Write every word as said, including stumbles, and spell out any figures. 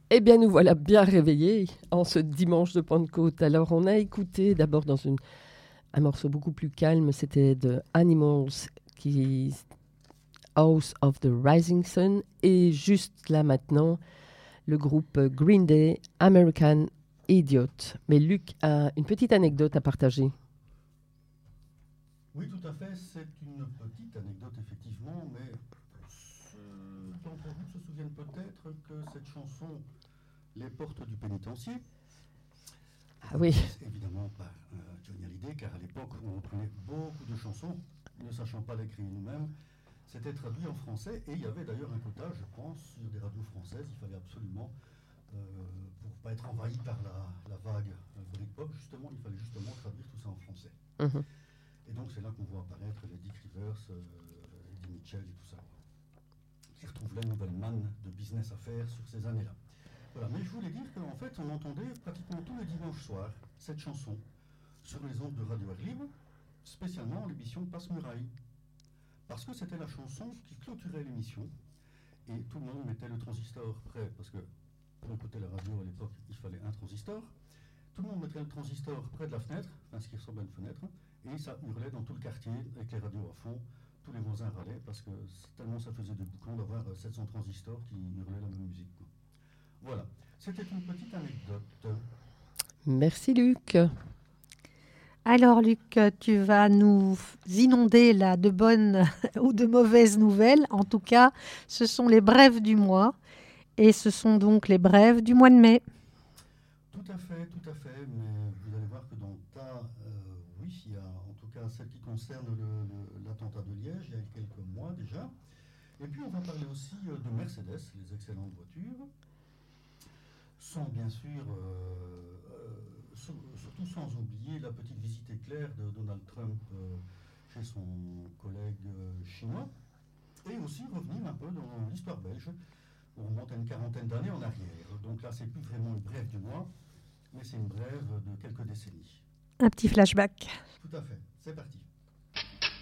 Eh bien, nous voilà bien réveillés en ce dimanche de Pentecôte. Alors, on a écouté d'abord dans une, un morceau beaucoup plus calme, c'était de Animals, qui House of the Rising Sun. Et juste là maintenant, le groupe Green Day, American Idiot. Mais Luc a une petite anecdote à partager. Oui, tout à fait. C'est une petite anecdote, effectivement, mais ceux d'entre vous se souviennent peut-être que cette chanson, Les portes du pénitencier, Ah oui. évidemment pas euh, Johnny Hallyday, car à l'époque, on reprenait beaucoup de chansons, ne sachant pas l'écrire nous-mêmes. C'était traduit en français, et il y avait d'ailleurs un quota, je pense, sur des radios françaises. Il fallait absolument, euh, pour ne pas être envahi par la, la vague euh, Britpop, justement, il fallait justement traduire tout ça en français. Mm-hmm. Et donc c'est là qu'on voit apparaître les Dick Rivers, euh, Eddie Mitchell et tout ça, qui retrouvent la nouvelle manne de business à faire sur ces années-là. Voilà, mais je voulais dire qu'en fait, on entendait pratiquement tous les dimanches soirs cette chanson sur les ondes de Radio Air Libre, spécialement l'émission Passe-Muraille. Parce que c'était la chanson qui clôturait l'émission, et tout le monde mettait le transistor prêt, parce que pour écouter la radio à l'époque, il fallait un transistor. Tout le monde mettait le transistor près de la fenêtre, enfin ce qui ressemble à une fenêtre, et ça hurlait dans tout le quartier avec les radios à fond. Tous les voisins râlaient parce que tellement ça faisait de boucans d'avoir sept cents transistors qui hurlaient la même musique, quoi. Voilà, c'était une petite anecdote. Merci Luc. Alors Luc, tu vas nous inonder là de bonnes ou de mauvaises nouvelles. En tout cas, ce sont les brèves du mois et ce sont donc les brèves du mois de mai. Tout à fait, tout à fait, mais vous allez voir que dans le tas, euh, oui, il y a en tout cas celle qui concerne le, le, l'attentat de Liège, il y a quelques mois déjà. Et puis on va parler aussi de Mercedes, les excellentes voitures, sans bien sûr, euh, euh, surtout sans oublier la petite visite éclair de Donald Trump euh, chez son collègue euh, chinois, et aussi revenir un peu dans l'histoire belge. On remonte à une quarantaine d'années en arrière. Donc là, c'est plus vraiment une brève du mois, mais c'est une brève de quelques décennies. Un petit flashback. Tout à fait, c'est parti.